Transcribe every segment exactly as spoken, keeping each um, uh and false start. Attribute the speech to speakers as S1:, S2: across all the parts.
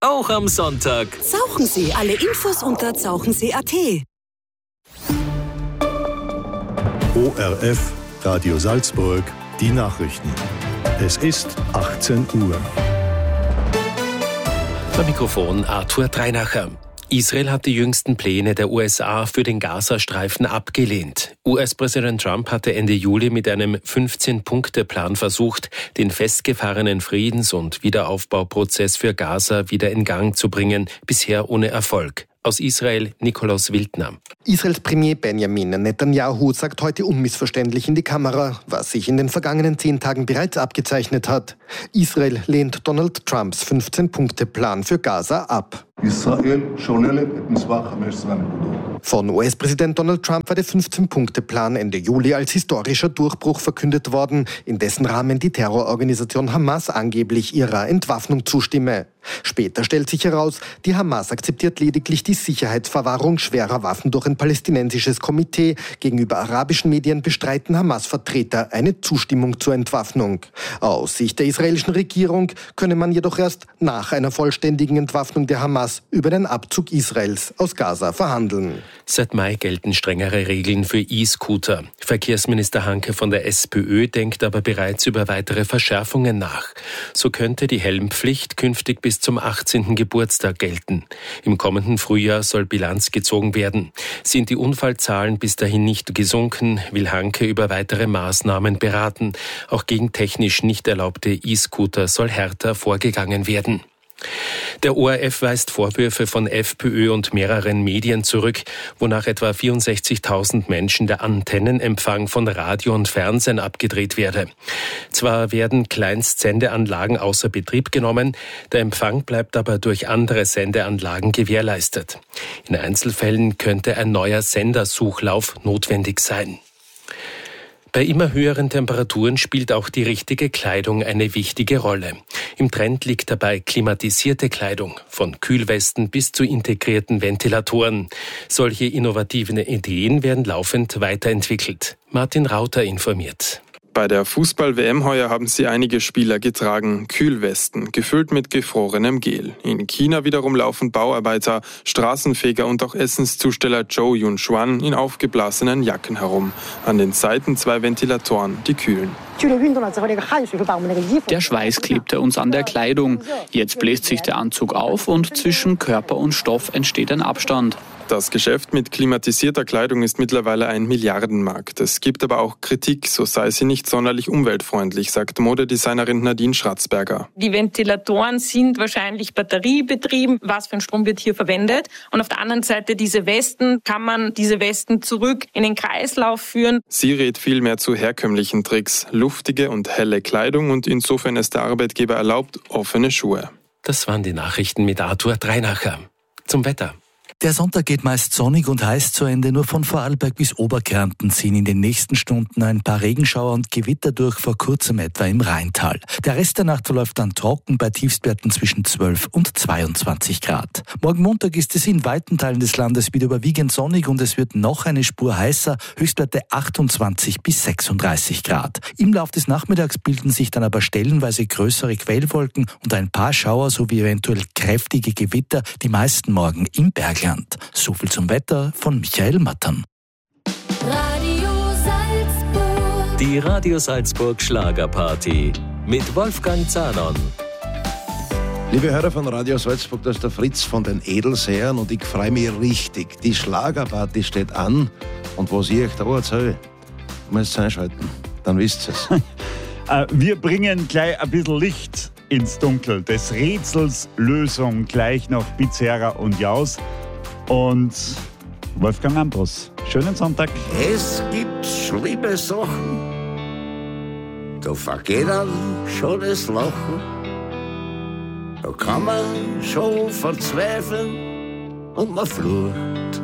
S1: auch am Sonntag.
S2: Zauchensee, alle Infos unter zauchensee punkt at.
S3: O R F, Radio Salzburg, die Nachrichten. Es ist achtzehn Uhr.
S1: Am Mikrofon Arthur Dreinacher. Israel hat die jüngsten Pläne der U S A für den Gazastreifen abgelehnt. U S-Präsident Trump hatte Ende Juli mit einem fünfzehn-Punkte-Plan versucht, den festgefahrenen Friedens- und Wiederaufbauprozess für Gaza wieder in Gang zu bringen, bisher ohne Erfolg. Aus Israel Nikolaus Wildner.
S4: Israels Premier Benjamin Netanyahu sagt heute unmissverständlich in die Kamera, was sich in den vergangenen zehn Tagen bereits abgezeichnet hat. Israel lehnt Donald Trumps fünfzehn-Punkte-Plan für Gaza ab. Von U S-Präsident Donald Trump war der fünfzehn-Punkte-Plan Ende Juli als historischer Durchbruch verkündet worden, in dessen Rahmen die Terrororganisation Hamas angeblich ihrer Entwaffnung zustimme. Später stellt sich heraus, die Hamas akzeptiert lediglich die Sicherheitsverwahrung schwerer Waffen durch ein palästinensisches Komitee. Gegenüber arabischen Medien bestreiten Hamas-Vertreter eine Zustimmung zur Entwaffnung. Aus Sicht der israelischen Regierung könne man jedoch erst nach einer vollständigen Entwaffnung der Hamas über den Abzug Israels aus Gaza verhandeln.
S1: Seit Mai gelten strengere Regeln für E-Scooter. Verkehrsminister Hanke von der SPÖ denkt aber bereits über weitere Verschärfungen nach. So könnte die Helmpflicht künftig bis zum achtzehnten Geburtstag gelten. Im kommenden Frühjahr soll Bilanz gezogen werden. Sind die Unfallzahlen bis dahin nicht gesunken, will Hanke über weitere Maßnahmen beraten. Auch gegen technisch nicht erlaubte E-Scooter soll härter vorgegangen werden. Der O R F weist Vorwürfe von FPÖ und mehreren Medien zurück, wonach etwa vierundsechzigtausend Menschen der Antennenempfang von Radio und Fernsehen abgedreht werde. Zwar werden Kleinstsendeanlagen außer Betrieb genommen, der Empfang bleibt aber durch andere Sendeanlagen gewährleistet. In Einzelfällen könnte ein neuer Sendersuchlauf notwendig sein. Bei immer höheren Temperaturen spielt auch die richtige Kleidung eine wichtige Rolle. Im Trend liegt dabei klimatisierte Kleidung, von Kühlwesten bis zu integrierten Ventilatoren. Solche innovativen Ideen werden laufend weiterentwickelt. Martin Rauter informiert.
S5: Bei der Fußball-W M heuer haben sie einige Spieler getragen, Kühlwesten, gefüllt mit gefrorenem Gel. In China wiederum laufen Bauarbeiter, Straßenfeger und auch Essenszusteller Zhou Yunxuan in aufgeblasenen Jacken herum. An den Seiten zwei Ventilatoren, die kühlen.
S6: Der Schweiß klebte uns an der Kleidung. Jetzt bläst sich der Anzug auf und zwischen Körper und Stoff entsteht ein Abstand.
S5: Das Geschäft mit klimatisierter Kleidung ist mittlerweile ein Milliardenmarkt. Es gibt aber auch Kritik, so sei sie nicht sonderlich umweltfreundlich, sagt Modedesignerin Nadine Schratzberger.
S7: Die Ventilatoren sind wahrscheinlich batteriebetrieben. Was für ein Strom wird hier verwendet? Und auf der anderen Seite diese Westen, kann man diese Westen zurück in den Kreislauf führen?
S5: Sie rät vielmehr zu herkömmlichen Tricks, luftige und helle Kleidung und insofern ist der Arbeitgeber erlaubt, offene Schuhe.
S1: Das waren die Nachrichten mit Arthur Dreinacher. Zum Wetter.
S8: Der Sonntag geht meist sonnig und heiß zu Ende. Nur von Vorarlberg bis Oberkärnten ziehen in den nächsten Stunden ein paar Regenschauer und Gewitter durch, vor kurzem etwa im Rheintal. Der Rest der Nacht verläuft dann trocken bei Tiefstwerten zwischen zwölf und zweiundzwanzig Grad. Morgen Montag ist es in weiten Teilen des Landes wieder überwiegend sonnig und es wird noch eine Spur heißer, Höchstwerte achtundzwanzig bis sechsunddreißig Grad. Im Lauf des Nachmittags bilden sich dann aber stellenweise größere Quellwolken und ein paar Schauer sowie eventuell kräftige Gewitter, die meisten morgen im Bergland. So viel zum Wetter von Michael Mattern.
S9: Radio Salzburg.
S1: Die Radio Salzburg Schlagerparty mit Wolfgang Zahnon.
S10: Liebe Hörer von Radio Salzburg, das ist der Fritz von den Edelsehern und ich freue mich richtig. Die Schlagerparty steht an und was ich euch da erzähle, müsst ihr einschalten, dann wisst ihr es.
S11: Wir bringen gleich ein bisschen Licht ins Dunkel des Rätsels Lösung gleich nach Pizzeria und Jaus. Und Wolfgang Ambros. Schönen Sonntag.
S12: Es gibt schlimme Sachen, da vergeht dann schon das Lachen. Da kann man schon verzweifeln und man flucht.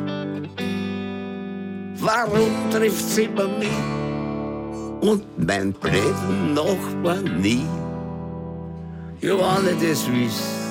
S12: Warum trifft's immer mich und mein blöden Nachbar nie? Ja, wenn ich das wüsste,